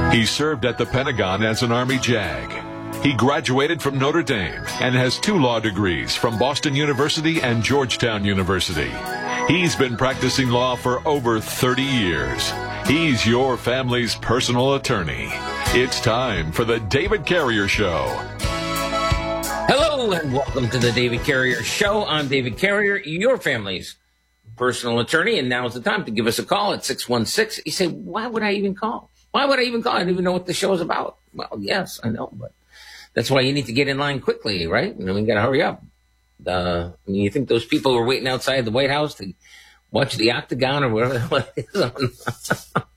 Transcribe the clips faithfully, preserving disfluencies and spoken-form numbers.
He served at the Pentagon as an Army JAG. He graduated from Notre Dame and has two law degrees from Boston University and Georgetown University. He's been practicing law for over thirty years. He's your family's personal attorney. It's time for the David Carrier Show. Hello and welcome to the David Carrier Show. I'm David Carrier, your family's personal attorney, and now's the time to give us a call at six one six. You say, why would I even call? Why would I even call? I don't even know what the show is about. Well, yes, I know, but that's why you need to get in line quickly, right? I mean, you got to hurry up. Uh, I mean, you think those people who are waiting outside the White House to watch the Octagon or whatever the hell it is on,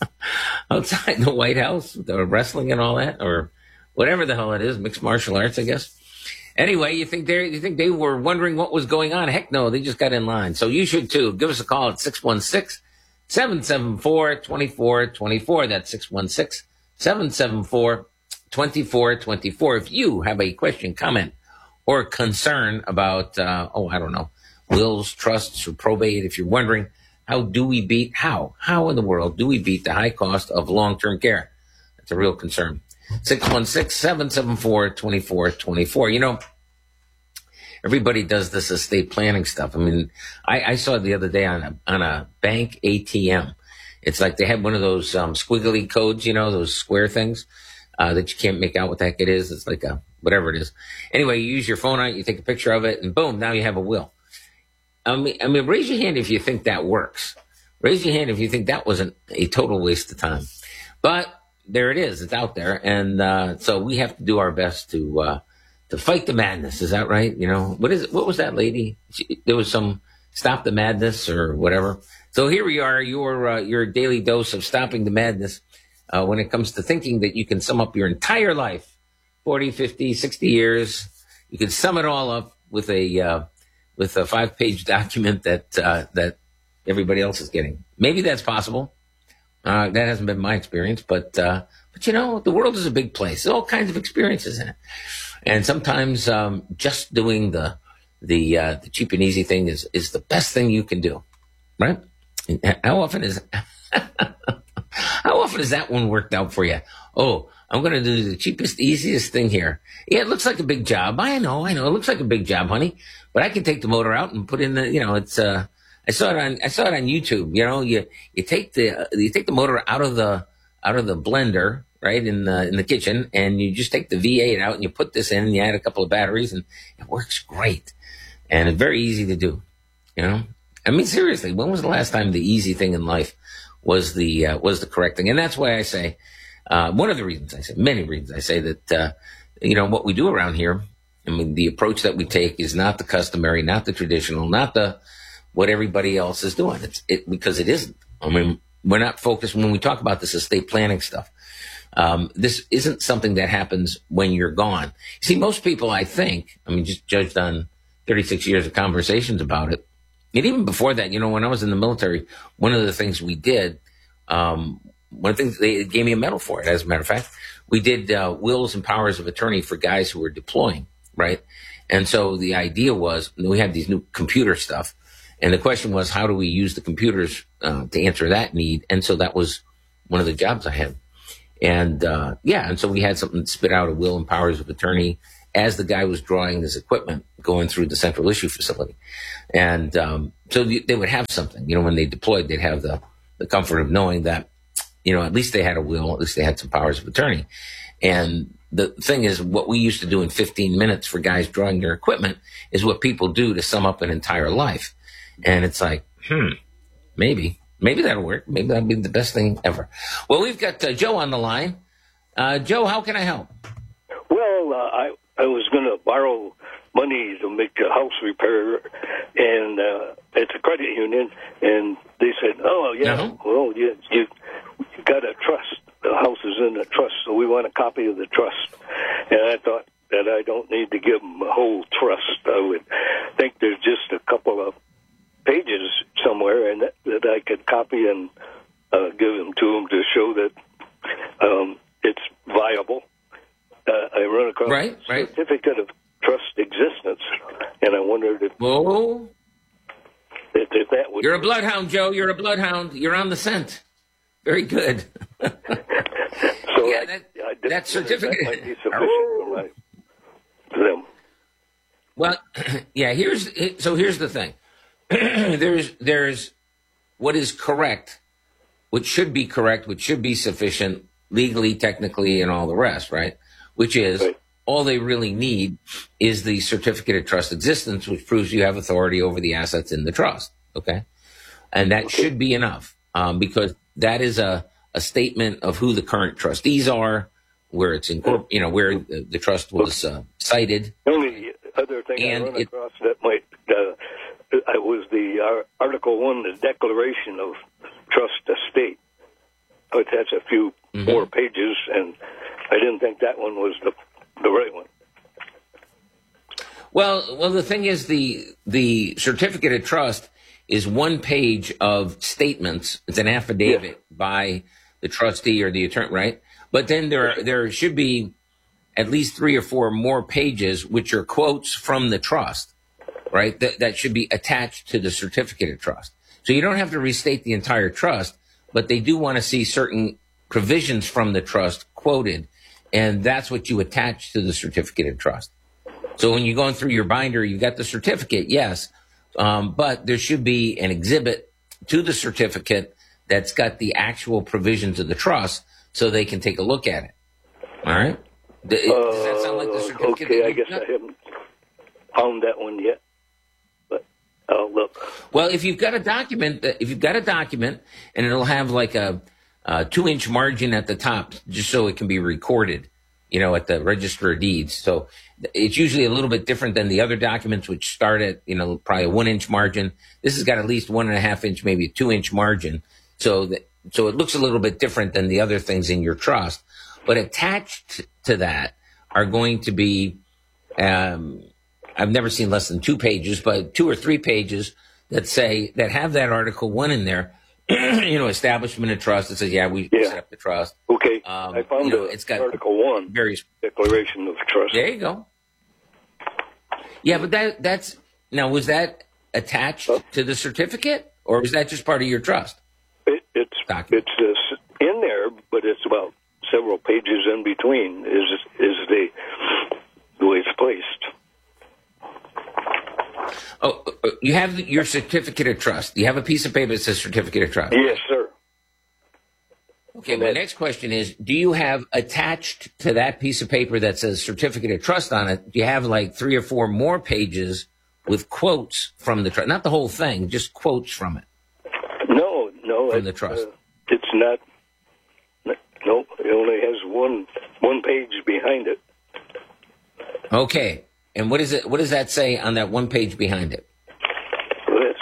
outside the White House, the wrestling and all that, or whatever the hell it is, mixed martial arts, I guess. Anyway, you think they you think they were wondering what was going on? Heck no, they just got in line. So you should too. Give us a call at six one six, seven seven four, two four two four. That's six one six, seven seven four, two four two four. If you have a question, comment, or concern about, uh, oh, I don't know, wills, trusts, or probate, if you're wondering, how do we beat, how, how in the world do we beat the high cost of long-term care? That's a real concern. six one six, seven seven four, two four two four. You know, everybody does this estate planning stuff. I mean, I, I saw it the other day on a, on a bank A T M. It's like they had one of those um, squiggly codes, you know, those square things uh, that you can't make out what the heck it is. It's like a, whatever it is. Anyway, you use your phone on it, you take a picture of it, and boom, now you have a will. I mean, I mean, raise your hand if you think that works. Raise your hand if you think that wasn't a total waste of time. But there it is. It's out there. And uh, so we have to do our best to uh, to fight the madness. Is that right? You know, what is it? What was that lady? She, there was some stop the madness or whatever. So here we are, your, uh, your daily dose of stopping the madness uh, when it comes to thinking that you can sum up your entire life, forty, fifty, sixty years. You can sum it all up with a uh, with a five-page document that uh, that everybody else is getting. Maybe that's possible. Uh, that hasn't been my experience, but, uh, but you know, the world is a big place. There's all kinds of experiences in it. And sometimes, um, just doing the, the, uh, the cheap and easy thing is, is the best thing you can do. Right? And how often is, how often is that one worked out for you? Oh, I'm going to do the cheapest, easiest thing here. Yeah, it looks like a big job. I know, I know. It looks like a big job, honey, but I can take the motor out and put in the, you know, it's, uh, I saw it on I saw it on YouTube. You know, you you take the uh, you take the motor out of the out of the blender, right, in the in the kitchen, and you just take the V eight out and you put this in and you add a couple of batteries and it works great. And it's very easy to do. You know? I mean, seriously, when was the last time the easy thing in life was the uh, was the correct thing? And that's why I say uh, one of the reasons I say, many reasons I say that uh, you know, what we do around here, I mean, the approach that we take is not the customary, not the traditional, not the what everybody else is doing. It's it because it isn't. I mean, we're not focused when we talk about this estate planning stuff. Um, this isn't something that happens when you're gone. See, most people, I think, I mean, just judged on thirty-six years of conversations about it. And even before that, you know, when I was in the military, one of the things we did, um, one of the things they gave me a medal for it, as a matter of fact, we did uh, wills and powers of attorney for guys who were deploying, right? And so the idea was, we had these new computer stuff. And the question was, how do we use the computers uh, to answer that need? And so that was one of the jobs I had. And, uh, yeah, and so we had something spit out a will and powers of attorney as the guy was drawing his equipment going through the central issue facility. And um, so they would have something. You know, when they deployed, they'd have the, the comfort of knowing that, you know, at least they had a will, at least they had some powers of attorney. And the thing is, what we used to do in fifteen minutes for guys drawing their equipment is what people do to sum up an entire life. And it's like, hmm, maybe, maybe that'll work. Maybe that'll be the best thing ever. Well, we've got uh, Joe on the line. Uh, Joe, how can I help? Well, uh, I, I was going to borrow money to make a house repair, and uh, it's a credit union, and they said, oh, yeah, uh-huh. well, you, you, you got a trust. The house is in a trust, so we want a copy of the trust. And I thought that I don't need to give them a whole trust. I would think there's just a couple of pages somewhere, and that, that I could copy and uh, give them to them to show that um, it's viable. Uh, I run across right, a right. certificate of trust existence, and I wondered if, Whoa. if, if that would... You're a bloodhound, Joe. You're a bloodhound. You're on the scent. Very good. that, I, that certificate. That might be sufficient for, my, for them. Well, yeah, here's, so here's the thing. there's, there's what is correct, what should be correct, which should be sufficient legally, technically, and all the rest, right? Which is right. All they really need is the certificate of trust existence, which proves you have authority over the assets in the trust. Okay. And that okay. should be enough, um, because that is a, a statement of who the current trustees are, where it's in, you know, where the, the trust was uh, cited. The only other thing and I run it, across that might, uh, I was the uh, Article One, the Declaration of Trust Estate. It has a few mm-hmm. more pages, and I didn't think that one was the the right one. Well, well, the thing is, the the certificate of trust is one page of statements. It's an affidavit yes. by the trustee or the attorney, right? But then there are, there should be at least three or four more pages, which are quotes from the trust, right? That that should be attached to the certificate of trust. So you don't have to restate the entire trust, but they do want to see certain provisions from the trust quoted, and that's what you attach to the certificate of trust. So when you're going through your binder, you've got the certificate, yes, um, but there should be an exhibit to the certificate that's got the actual provisions of the trust so they can take a look at it. All right? Does that sound like the certificate? Okay, I guess I haven't found that one yet. Oh, look. Well, if you've got a document, if you've got a document, and it'll have like a, a two-inch margin at the top, just so it can be recorded, you know, at the Register of Deeds. So it's usually a little bit different than the other documents, which start at, you know, probably a one-inch margin. This has got at least one and a half inch, maybe a two-inch margin. So that, so it looks a little bit different than the other things in your trust. But attached to that are going to be, um, I've never seen less than two pages, but two or three pages that say, that have that Article One in there, you know, establishment of trust. It says, yeah, we yeah. set up the trust. Okay. Um, I found you know, a, it's got Article One, various Declaration of Trust. There you go. Yeah, but that that's, now, was that attached huh? to the certificate, or was that just part of your trust? It, it's document? It's uh, in there, but it's about several pages in between is is the, the way it's placed. Oh, you have your certificate of trust. You have a piece of paper that says certificate of trust. Yes, sir. Okay, my next question is, do you have attached to that piece of paper that says certificate of trust on it, do you have like three or four more pages with quotes from the trust? Not the whole thing, just quotes from it. No, no. From it, the trust. Uh, it's not. No, it only has one one page behind it. Okay. And what is it? What does that say on that one page behind it? It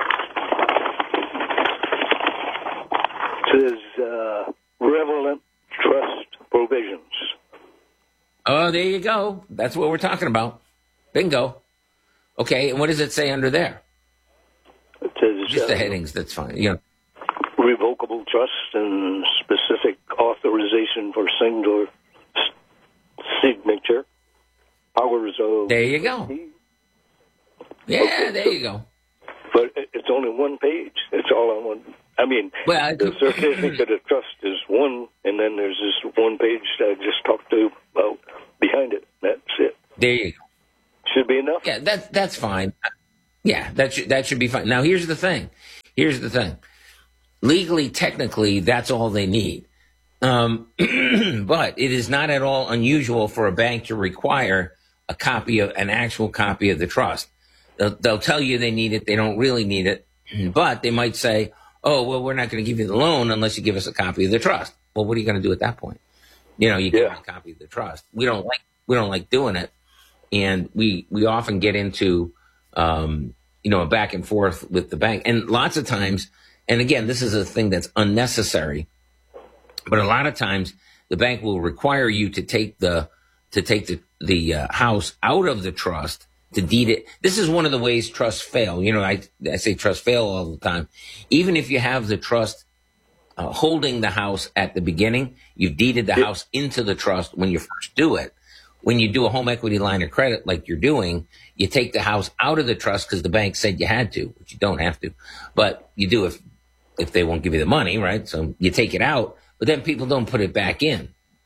says uh, relevant trust provisions. Oh, there you go. That's what we're talking about. Bingo. Okay, and what does it say under there? It says just the uh, headings. That's fine. You know, revocable trust and specific authorization for singular signature. Powers of there you go. Yeah, okay. There you go. But it's only one page. It's all on one. I mean, well, the certificate of trust is one, and then there's this one page that I just talked to about behind it. That's it. There you go. Should be enough. Yeah, that's that's fine. Yeah, that should that should be fine. Now, here's the thing. Here's the thing. Legally, technically, that's all they need. Um, but it is not at all unusual for a bank to require a copy of an actual copy of the trust. They'll, they'll tell you they need it. They don't really need it, but they might say, oh, well, we're not going to give you the loan unless you give us a copy of the trust. Well, what are you going to do at that point? You know, you give yeah. a copy of the trust. We don't like, we don't like doing it. And we, we often get into, um, you know, a back and forth with the bank. And lots of times, and again, this is a thing that's unnecessary, but a lot of times the bank will require you to take the, to take the, the uh, house out of the trust to deed it. This is one of the ways trusts fail. You know, I, I say trusts fail all the time. Even if you have the trust uh, holding the house at the beginning, you've deeded the house into the trust when you first do it. When you do a home equity line of credit like you're doing, you take the house out of the trust because the bank said you had to, which you don't have to. But you do if if they won't give you the money, right? So you take it out, but then people don't put it back in.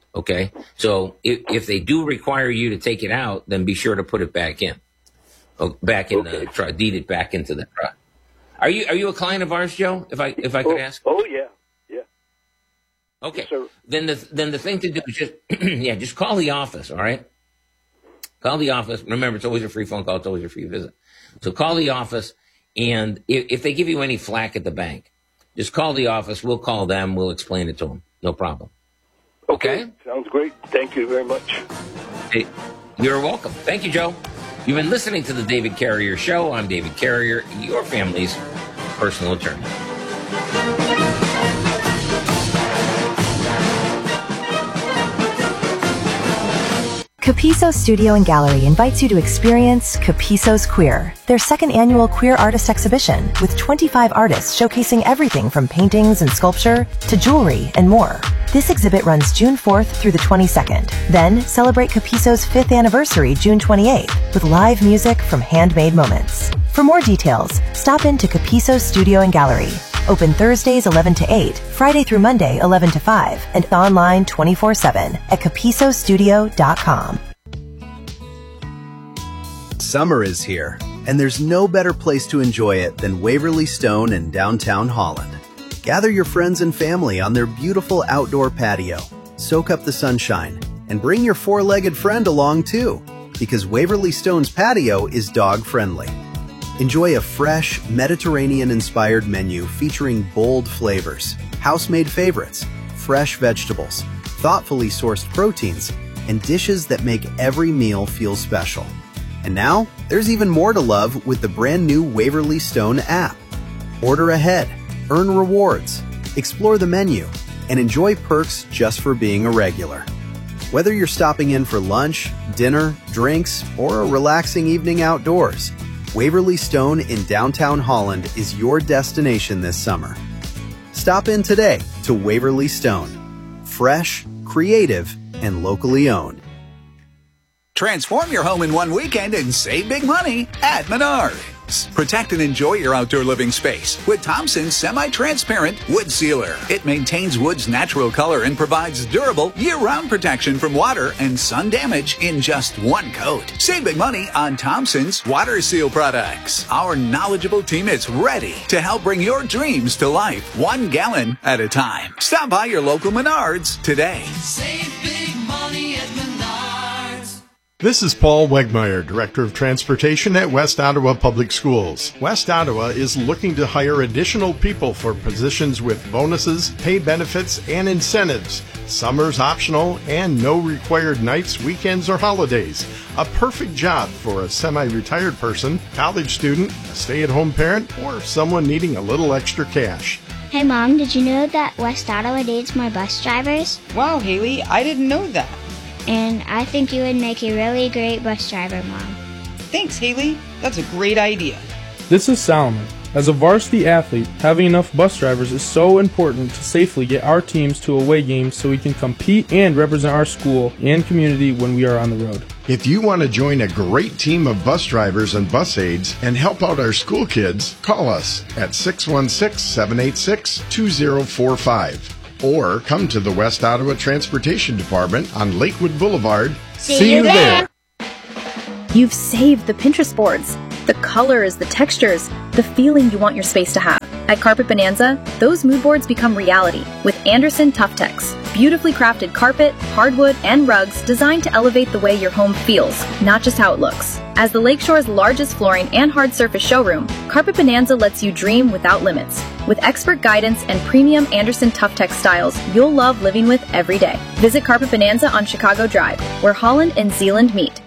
Okay, so if, if they do require you to take it out, then be sure to put it back in, oh, back in okay. the truck, deed it back into the truck. Are you are you a client of ours, Joe? If I if I could oh, ask. Oh yeah, yeah. Okay, yes, then the then the thing to do is just yeah, just call the office. All right, call the office. Remember, it's always a free phone call. It's always a free visit. So call the office, and if, if they give you any flack at the bank, just call the office. We'll call them. We'll explain it to them. No problem. Okay. okay. Sounds great. Thank you very much. Hey, you're welcome. Thank you, Joe. You've been listening to the David Carrier Show. I'm David Carrier, your family's personal attorney. Capiso Studio and Gallery invites you to experience Capiso's Queer, their second annual queer artist exhibition with twenty-five artists showcasing everything from paintings and sculpture to jewelry and more. This exhibit runs June fourth through the twenty-second. Then celebrate Capiso's fifth anniversary June twenty-eighth with live music from Handmade Moments. For more details, stop into Capiso Studio and Gallery. Open Thursdays eleven to eight, Friday through Monday eleven to five, and online twenty-four seven at capiso studio dot com. Summer is here, and there's no better place to enjoy it than Waverly Stone in downtown Holland. Gather your friends and family on their beautiful outdoor patio, soak up the sunshine, and bring your four-legged friend along too, because Waverly Stone's patio is dog-friendly. Enjoy a fresh, Mediterranean-inspired menu featuring bold flavors, house-made favorites, fresh vegetables, thoughtfully sourced proteins, and dishes that make every meal feel special. And now, there's even more to love with the brand new Waverly Stone app. Order ahead, earn rewards, explore the menu, and enjoy perks just for being a regular. Whether you're stopping in for lunch, dinner, drinks, or a relaxing evening outdoors, Waverly Stone in downtown Holland is your destination this summer. Stop in today to Waverly Stone. Fresh, creative, and locally owned. Transform your home in one weekend and save big money at Menards. Protect and enjoy your outdoor living space with Thompson's semi-transparent wood sealer. It maintains wood's natural color and provides durable year-round protection from water and sun damage in just one coat. Save big money on Thompson's water seal products. Our knowledgeable team is ready to help bring your dreams to life, one gallon at a time. Stop by your local Menards today. Save big money at Menards. This is Paul Wegmeyer, Director of Transportation at West Ottawa Public Schools. West Ottawa is looking to hire additional people for positions with bonuses, pay benefits, and incentives. Summer's optional and no required nights, weekends, or holidays. A perfect job for a semi-retired person, college student, a stay-at-home parent, or someone needing a little extra cash. Hey Mom, did you know that West Ottawa needs more bus drivers? Wow, Haley, I didn't know that. And I think you would make a really great bus driver, Mom. Thanks, Haley. That's a great idea. This is Solomon. As a varsity athlete, having enough bus drivers is so important to safely get our teams to away games so we can compete and represent our school and community when we are on the road. If you want to join a great team of bus drivers and bus aides and help out our school kids, call us at six one six, seven eight six, two zero four five. Or come to the West Ottawa Transportation Department on Lakewood Boulevard. See, See you there. there! You've saved the Pinterest boards, the colors, the textures, the feeling you want your space to have. At Carpet Bonanza, those mood boards become reality with Anderson Tuftex. Beautifully crafted carpet, hardwood, and rugs designed to elevate the way your home feels, not just how it looks. As the Lakeshore's largest flooring and hard surface showroom, Carpet Bonanza lets you dream without limits. With expert guidance and premium Anderson Tuftex styles you'll love living with every day. Visit Carpet Bonanza on Chicago Drive, where Holland and Zeeland meet.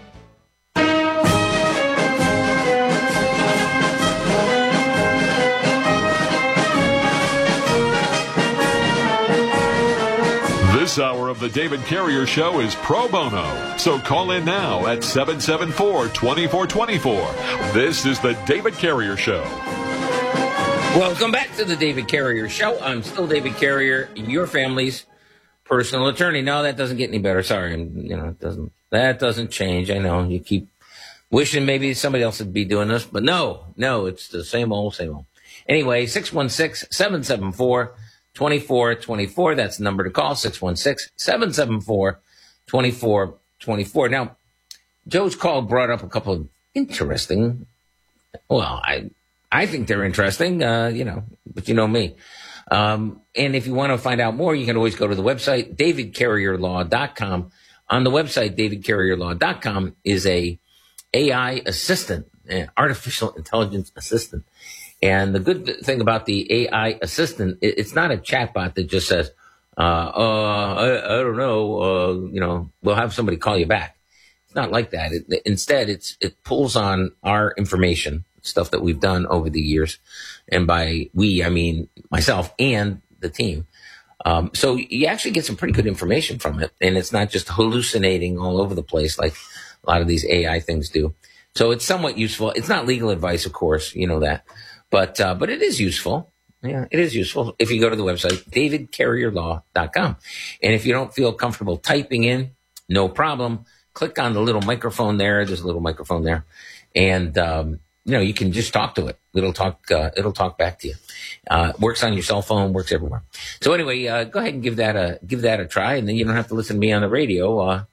This hour of the David Carrier Show is pro bono, so call in now at seven seven four, two four two four. This is the David Carrier Show. Welcome back to the David Carrier Show. I'm still David Carrier, your family's personal attorney. No, that doesn't get any better. Sorry, you know, it doesn't. That doesn't change. I know you keep wishing maybe somebody else would be doing this, but no, no, it's the same old, same old. Anyway, six one six, seven seven four, twenty-four twenty-four. That's the number to call, six one six, seven seven four, two four two four. Now, Joe's call brought up a couple of interesting, well, I I think they're interesting, uh, you know, but you know me. Um, and if you want to find out more, you can always go to the website, david carrier law dot com. On the website, david carrier law dot com is a A I assistant, an artificial intelligence assistant. And the good thing about the A I assistant, it, it's not a chatbot that just says, uh, uh, I, I don't know, uh, you know, we'll have somebody call you back. It's not like that. It, instead, it's it pulls on our information, stuff that we've done over the years. And by we, I mean myself and the team. Um, so you actually get some pretty good information from it. And it's not just hallucinating all over the place like a lot of these A I things do. So it's somewhat useful. It's not legal advice, of course, you know that. But uh, but it is useful. Yeah, it is useful if you go to the website, david carrier law dot com. And if you don't feel comfortable typing in, no problem. Click on the little microphone there. There's a little microphone there. And, um, you know, you can just talk to it. It'll talk, uh, it'll talk back to you. Uh, works on your cell phone, works everywhere. So anyway, uh, go ahead and give that a, give that a try. And then you don't have to listen to me on the radio. Uh,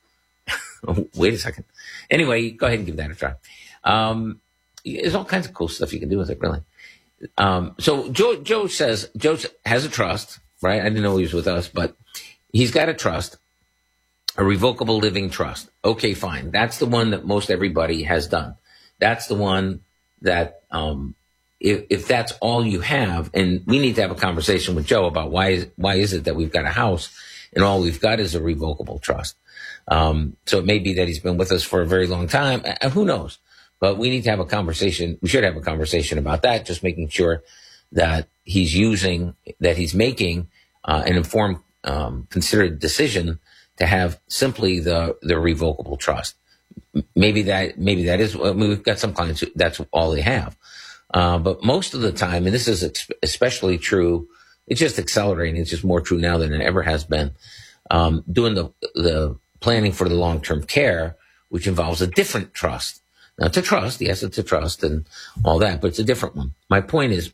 wait a second. Anyway, go ahead and give that a try. Um, there's all kinds of cool stuff you can do with it, really. Um, so Joe, Joe says, Joe has a trust, right? I didn't know he was with us, but he's got a trust, a revocable living trust. Okay, fine. That's the one that most everybody has done. That's the one that, um, if, if that's all you have, and we need to have a conversation with Joe about why is, why is it that we've got a house and all we've got is a revocable trust. Um, so it may be that he's been with us for a very long time. Uh, who knows? But we need to have a conversation. We should have a conversation about that, just making sure that he's using, that he's making uh, an informed, um, considered decision to have simply the, the revocable trust. Maybe that, maybe that is, I mean, we've got some clients who that's all they have. Uh, but most of the time, and this is especially true, it's just accelerating. It's just more true now than it ever has been. Um, doing the, the planning for the long-term care, which involves a different trust. Now, it's a trust. Yes, it's a trust and all that, but it's a different one. My point is,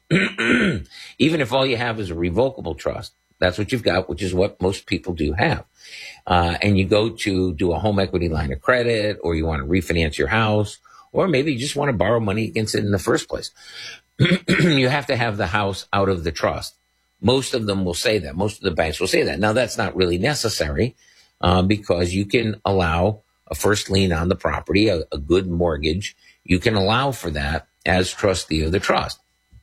even if all you have is a revocable trust, that's what you've got, which is what most people do have. Uh, and you go to do a home equity line of credit, or you want to refinance your house, or maybe you just want to borrow money against it in the first place. You have to have the house out of the trust. Most of them will say that. Most of the banks will say that. Now, that's not really necessary uh, because you can allow a first lien on the property, a, a good mortgage. You can allow for that as trustee of the trust.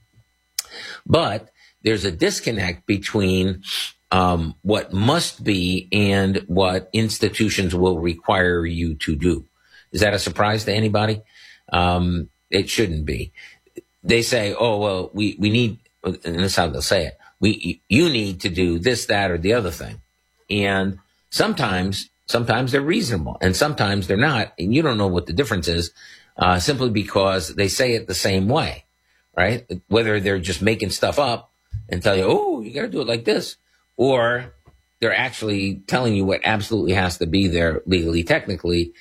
But there's a disconnect between um, what must be and what institutions will require you to do. Is that a surprise to anybody? Um, it shouldn't be. They say, oh, well, we, we need, and that's how they'll say it. We, you need to do this, that, or the other thing. And sometimes, sometimes they're reasonable and sometimes they're not. And you don't know what the difference is, uh, simply because they say it the same way, right? Whether they're just making stuff up and tell you, oh, you got to do it like this, or they're actually telling you what absolutely has to be there legally, technically.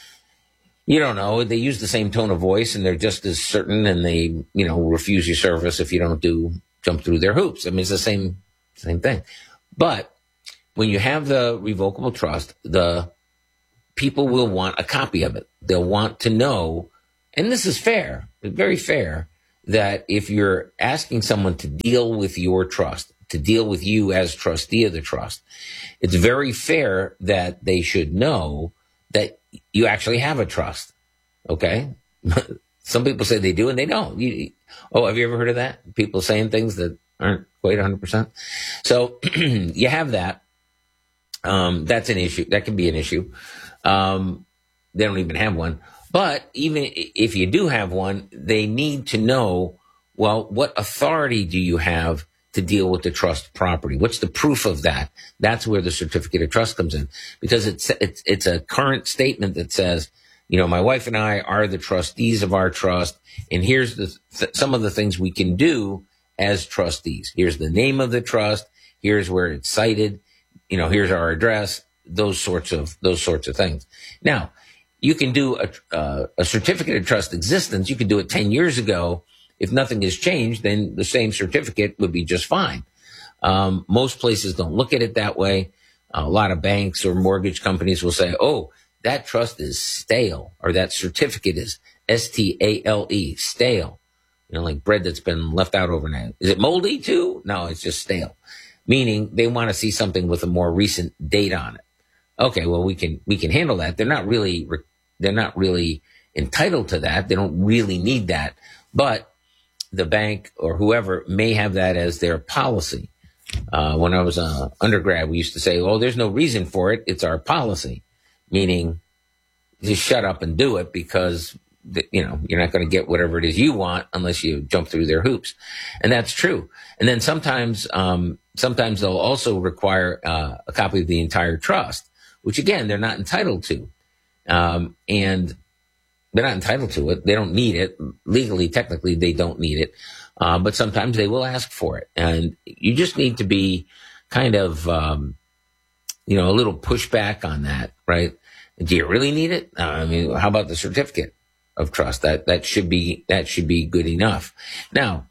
You don't know. They use the same tone of voice and they're just as certain, and they, you know, refuse your service if you don't do jump through their hoops. I mean, it's the same, same thing. But when you have the revocable trust, the people will want a copy of it. They'll want to know, and this is fair, very fair, that if you're asking someone to deal with your trust, to deal with you as trustee of the trust, it's very fair that they should know that you actually have a trust. Okay? Some people say they do and they don't. You, oh, have you ever heard of that? People saying things that aren't quite one hundred percent. So you have that. Um, that's an issue. That can be an issue. Um, they don't even have one. But even if you do have one, they need to know, well, what authority do you have to deal with the trust property? What's the proof of that? That's where the certificate of trust comes in, because it's, it's, it's a current statement that says, you know, my wife and I are the trustees of our trust, and here's the, th- some of the things we can do as trustees. Here's the name of the trust. Here's where it's cited. You know, here's our address, those sorts of, those sorts of things. Now, you can do a, uh, a certificate of trust existence. You can do it ten years ago. If nothing has changed, then the same certificate would be just fine. Um, most places don't look at it that way. Uh, a lot of banks or mortgage companies will say, oh, that trust is stale, or that certificate is S T A L E, stale. You know, like bread that's been left out overnight. Is it moldy too? No, it's just stale. Meaning they want to see something with a more recent date on it. Okay, well, we can we can handle that. They're not really they're not really entitled to that. They don't really need that. But the bank or whoever may have that as their policy. Uh, when I was an uh, undergrad, we used to say, "Oh, there's no reason for it. It's our policy," meaning just shut up and do it, because you know you're not going to get whatever it is you want unless you jump through their hoops, and that's true. And then sometimes, um, sometimes they'll also require uh, a copy of the entire trust, which again they're not entitled to, um, and they're not entitled to it. They don't need it legally. Technically, they don't need it. Uh, but sometimes they will ask for it. And you just need to be kind of, um, you know, a little pushback on that, right? Do you really need it? Uh, I mean, how about the certificate of trust? That, that should be, that should be good enough. Now,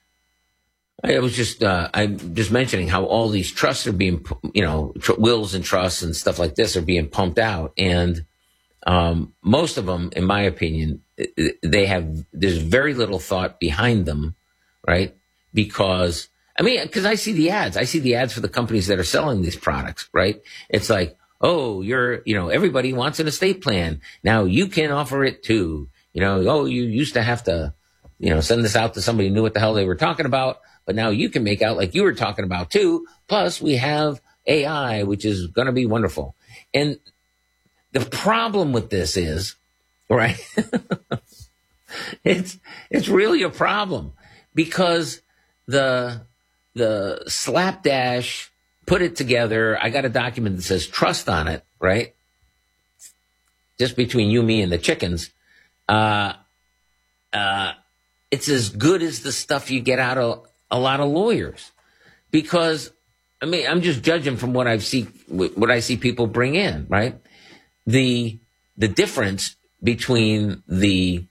I was just, uh, I'm just mentioning how all these trusts are being, you know, tr- wills and trusts and stuff like this are being pumped out. And, um, most of them, in my opinion, they have, there's very little thought behind them. Right? Because, I mean, because I see the ads. I see the ads for the companies that are selling these products, right? It's like, oh, you're, you know, everybody wants an estate plan. Now you can offer it too. You know, oh, you used to have to, you know, send this out to somebody who knew what the hell they were talking about, but now you can make out like you were talking about too. Plus we have A I, which is going to be wonderful. And the problem with this is, right? it's, it's really a problem. Because the the slapdash put it together. I got a document that says trust on it, right? Just between you, me, and the chickens. Uh, uh, it's as good as the stuff you get out of a lot of lawyers. Because, I mean, I'm just judging from what I see, what I see people bring in, right? The the difference between the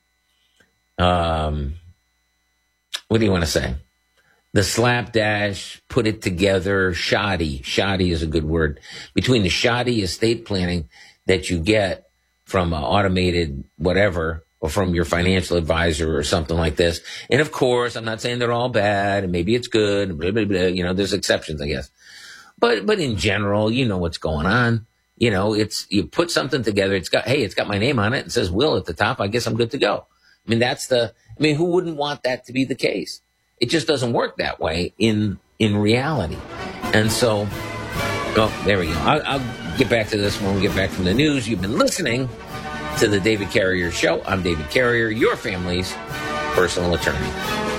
um. What do you want to say? The slapdash, put it together, shoddy. Shoddy is a good word. Between the shoddy estate planning that you get from an automated whatever, or from your financial advisor or something like this. And of course, I'm not saying they're all bad, and maybe it's good, blah, blah, blah. You know, there's exceptions, I guess. But, but in general, you know what's going on. You know, it's, you put something together. It's got, hey, it's got my name on it. It says Will at the top. I guess I'm good to go. I mean, that's the, I mean, who wouldn't want that to be the case? It just doesn't work that way in, in reality. And so, oh, there we go. I'll, I'll get back to this when we get back from the news. You've been listening to the David Carrier Show. I'm David Carrier, your family's personal attorney.